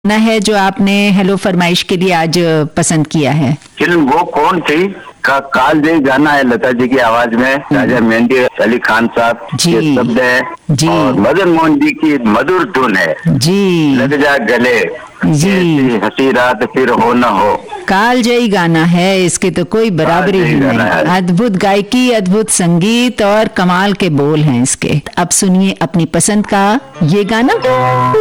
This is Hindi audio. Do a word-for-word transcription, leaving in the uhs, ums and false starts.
ना है जो आपने हेलो फरमाइश के लिए आज पसंद किया है? फिल्म वो कौन थी का कालजयी गाना है लता जी की आवाज में, राजा मेहंदी अली खान साहब के शब्द है जी। और मदन मोहन जी की मधुर धुन है जी। लग जा गले जी, हंसी रात फिर हो न हो। कालजयी गाना है, इसके तो कोई बराबरी ही नहीं। अद्भुत गायकी, अद्भुत संगीत और कमाल के बोल हैं इसके। अब सुनिए अपनी पसंद का ये गाना।